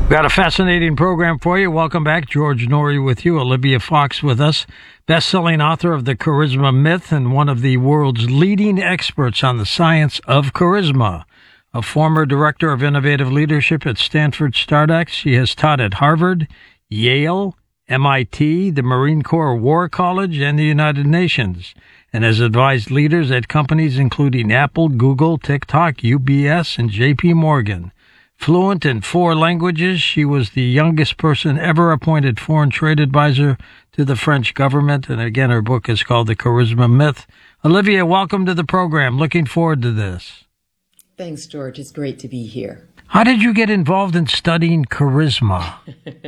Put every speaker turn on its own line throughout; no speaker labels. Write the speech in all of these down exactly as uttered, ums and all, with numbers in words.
Got a fascinating program for you. Welcome back. George Noory with you. Olivia Fox with us. Best-selling author of The Charisma Myth and one of the world's leading experts on the science of charisma. A former director of innovative leadership at Stanford StartX, she has taught at Harvard, Yale, M I T, the Marine Corps War College, and the United Nations, and has advised leaders at companies including Apple, Google, TikTok, U B S, and J P Morgan. Fluent in four languages, she was the youngest person ever appointed foreign trade advisor to the French government. And again, her book is called The Charisma Myth. Olivia, welcome to the program. Looking forward to this.
Thanks, George. It's great to be here.
How did you get involved in studying charisma?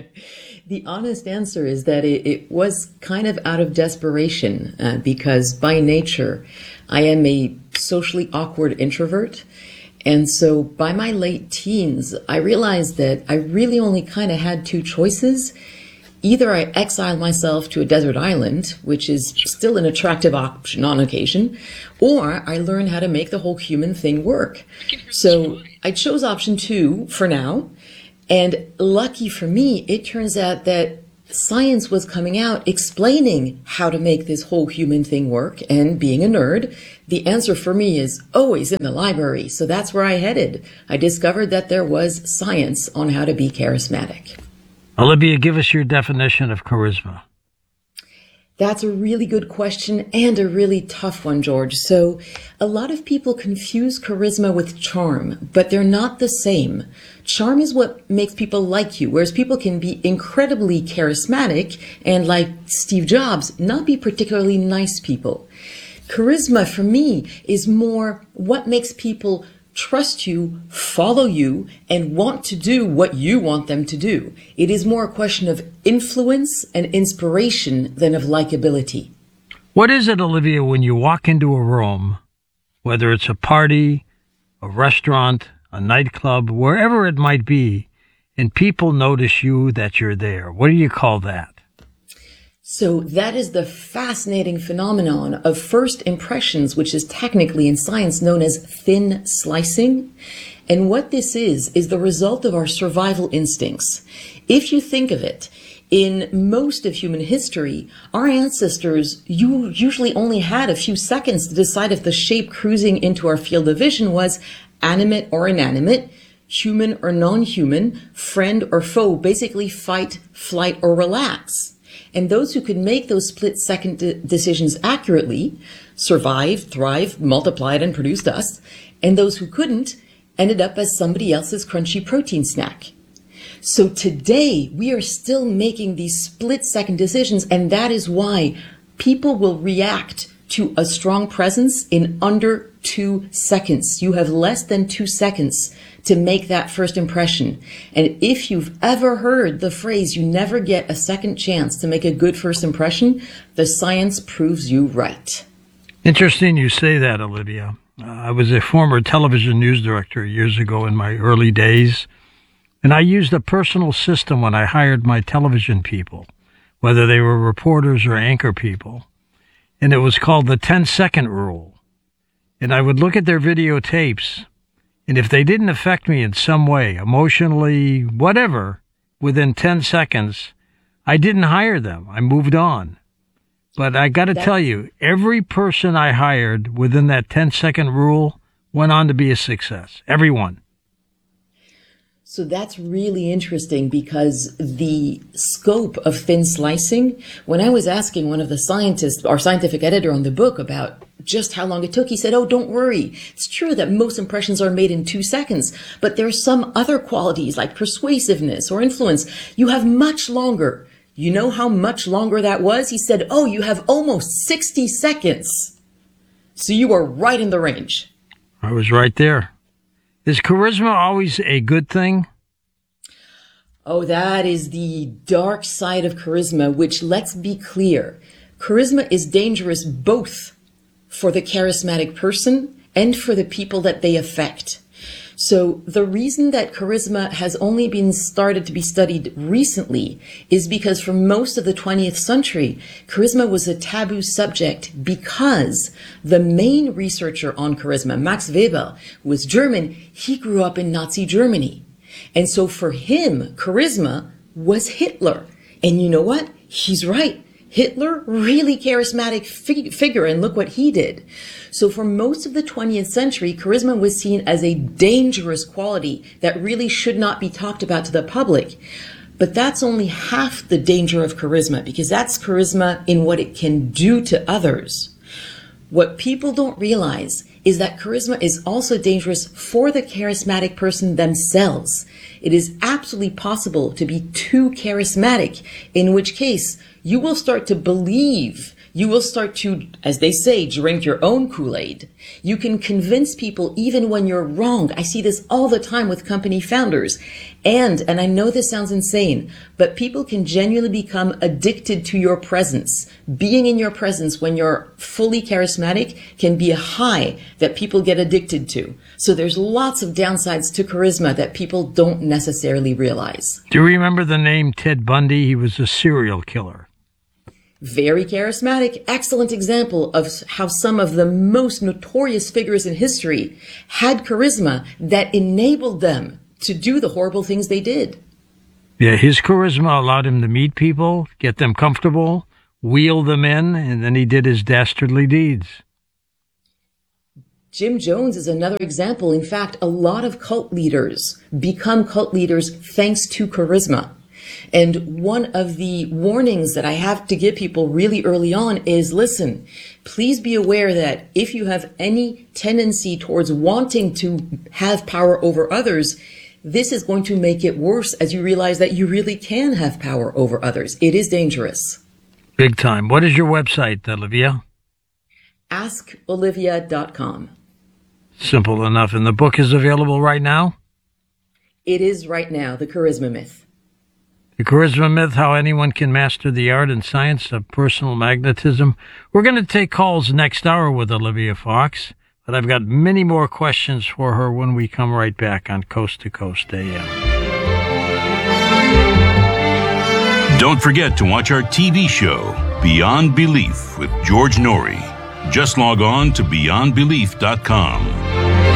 The honest answer is that it, it was kind of out of desperation uh, because by nature, I am a socially awkward introvert. And so by my late teens, I realized that I really only kind of had two choices. Either I exiled myself to a desert island, which is still an attractive option on occasion, or I learned how to make the whole human thing work. So I chose option two for now. And lucky for me, it turns out that science was coming out explaining how to make this whole human thing work. And being a nerd, the answer for me is always in the library. So that's where I headed. I discovered that there was science on how to be charismatic.
Olivia, give us your definition of charisma.
That's a really good question and a really tough one, George. So a lot of people confuse charisma with charm, but they're not the same. Charm is what makes people like you, whereas people can be incredibly charismatic and, like Steve Jobs, not be particularly nice people. Charisma for me is more what makes people trust you, follow you, and want to do what you want them to do. It is more a question of influence and inspiration than of likability.
What is it, Olivia, when you walk into a room, whether it's a party, a restaurant, a nightclub, wherever it might be, and people notice you that you're there? What do you call that?
So that is the fascinating phenomenon of first impressions, which is technically in science known as thin slicing. And what this is, is the result of our survival instincts. If you think of it, in most of human history, our ancestors you usually only had a few seconds to decide if the shape cruising into our field of vision was animate or inanimate, human or non-human, friend or foe, basically fight, flight, or relax. And those who could make those split-second de- decisions accurately survived, thrived, multiplied, and produced us. And those who couldn't ended up as somebody else's crunchy protein snack. So today, we are still making these split-second decisions, and that is why people will react to a strong presence in under two seconds. You have less than two seconds to make that first impression. And if you've ever heard the phrase, you never get a second chance to make a good first impression, the science proves you right.
Interesting you say that, Olivia. Uh, I was a former television news director years ago in my early days, and I used a personal system when I hired my television people, whether they were reporters or anchor people. And it was called the ten-second rule. And I would look at their videotapes, and if they didn't affect me in some way, emotionally, whatever, within ten seconds, I didn't hire them. I moved on. But I got to tell you, every person I hired within that ten-second rule went on to be a success. Everyone.
So that's really interesting because the scope of thin slicing, when I was asking one of the scientists, our scientific editor on the book, about just how long it took, he said, oh, don't worry. It's true that most impressions are made in two seconds, but there are some other qualities like persuasiveness or influence. You have much longer. You know how much longer that was? He said, oh, you have almost sixty seconds. So you are right in the range.
I was right there. Is charisma always a good thing?
Oh, that is the dark side of charisma, which, let's be clear, charisma is dangerous both for the charismatic person and for the people that they affect. So the reason that charisma has only been started to be studied recently is because for most of the twentieth century, charisma was a taboo subject because the main researcher on charisma, Max Weber, who was German. He grew up in Nazi Germany. And so for him, charisma was Hitler. And you know what? He's right. Hitler, really charismatic fig- figure, and look what he did. So for most of the twentieth century, charisma was seen as a dangerous quality that really should not be talked about to the public. But that's only half the danger of charisma, because that's charisma in what it can do to others. What people don't realize is that charisma is also dangerous for the charismatic person themselves. It is absolutely possible to be too charismatic, in which case you will start to believe, you will start to, as they say, drink your own Kool-Aid. You can convince people even when you're wrong. I see this all the time with company founders. And, and I know this sounds insane, but people can genuinely become addicted to your presence. Being in your presence when you're fully charismatic can be a high that people get addicted to. So there's lots of downsides to charisma that people don't necessarily realize.
Do you remember the name Ted Bundy? He was a serial killer.
Very charismatic, excellent example of how some of the most notorious figures in history had charisma that enabled them to do the horrible things they did.
Yeah, his charisma allowed him to meet people, get them comfortable, wheel them in, and then he did his dastardly deeds.
Jim Jones is another example. In fact, a lot of cult leaders become cult leaders thanks to charisma. And one of the warnings that I have to give people really early on is, listen, please be aware that if you have any tendency towards wanting to have power over others, this is going to make it worse as you realize that you really can have power over others. It is dangerous.
Big time. What is your website, Olivia?
ask olivia dot com.
Simple enough. And the book is available right now?
It is right now, The Charisma Myth.
The Charisma Myth, How Anyone Can Master the Art and Science of Personal Magnetism. We're going to take calls next hour with Olivia Fox, but I've got many more questions for her when we come right back on Coast to Coast A M.
Don't forget to watch our T V show, Beyond Belief with George Noory. Just log on to beyond belief dot com.